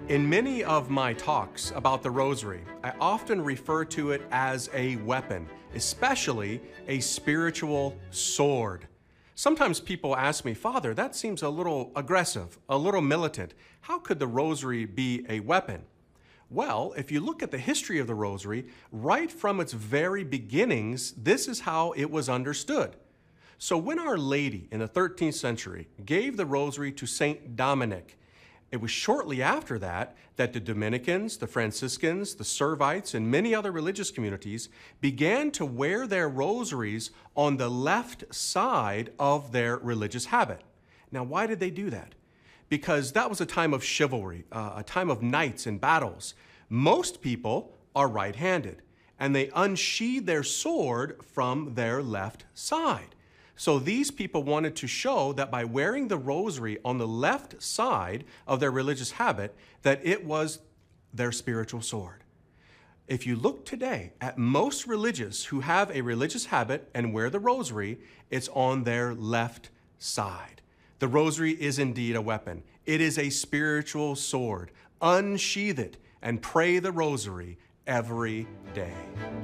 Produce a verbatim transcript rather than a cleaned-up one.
In many of my talks about the rosary, I often refer to it as a weapon, especially a spiritual sword. Sometimes people ask me, Father, that seems a little aggressive, a little militant. How could the rosary be a weapon? Well, if you look at the history of the rosary, right from its very beginnings, this is how it was understood. So when Our Lady in the thirteenth century gave the rosary to Saint Dominic, it was shortly after that that the Dominicans, the Franciscans, the Servites, and many other religious communities began to wear their rosaries on the left side of their religious habit. Now, why did they do that? Because that was a time of chivalry, uh, a time of knights and battles. Most people are right-handed, and they unsheathe their sword from their left side. So these people wanted to show that by wearing the rosary on the left side of their religious habit, that it was their spiritual sword. If you look today at most religious who have a religious habit and wear the rosary, it's on their left side. The rosary is indeed a weapon. It is a spiritual sword. Unsheath it and pray the rosary every day.